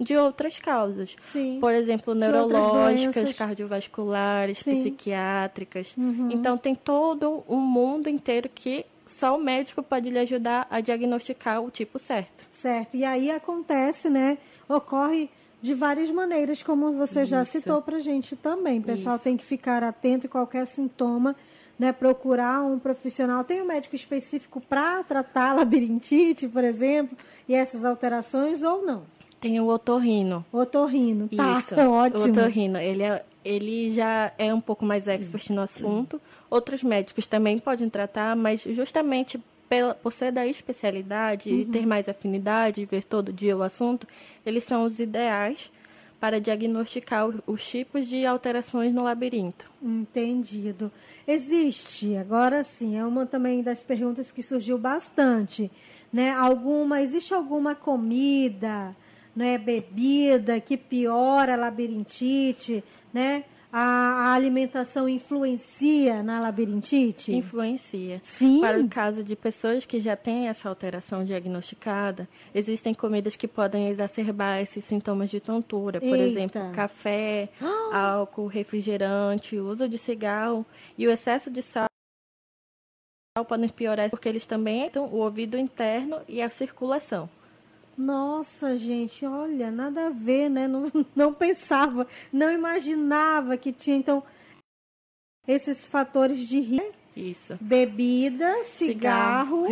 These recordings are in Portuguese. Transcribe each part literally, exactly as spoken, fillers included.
de outras causas. Sim. Por exemplo, De neurológicas, cardiovasculares, Sim. psiquiátricas. Uhum. Então, tem todo um mundo inteiro que só o médico pode lhe ajudar a diagnosticar o tipo certo. Certo. E aí acontece, né? Ocorre de várias maneiras, como você Isso. já citou pra gente também. O pessoal Isso. tem que ficar atento em qualquer sintoma, né? Procurar um profissional. Tem um médico específico para tratar a labirintite, por exemplo, e essas alterações ou não? Tem o otorrino. Otorrino, tá, Isso, ótimo. o otorrino. Ele, é, ele já é um pouco mais expert no assunto. Outros médicos também podem tratar, mas justamente pela, por ser da especialidade Uhum. e ter mais afinidade, ver todo dia o assunto, eles são os ideais para diagnosticar os, os tipos de alterações no labirinto. Entendido. Existe, agora sim, é uma também das perguntas que surgiu bastante, né? Alguma, existe alguma comida, né, bebida que piora a labirintite, né? A, a alimentação influencia na labirintite? Influencia. Sim. Para o caso de pessoas que já têm essa alteração diagnosticada, existem comidas que podem exacerbar esses sintomas de tontura. Por Eita. exemplo, café, álcool, refrigerante, o uso de cigarro e o excesso de sal podem piorar porque eles também afetam o ouvido interno e a circulação. Nossa, gente, olha, nada a ver, né? Não, não pensava, não imaginava que tinha, então, esses fatores de risco. Isso. Bebida, cigarro, Cigarro,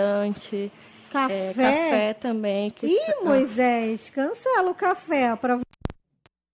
refrigerante, café. é, café também. Que Ih, Moisés, cancela o café para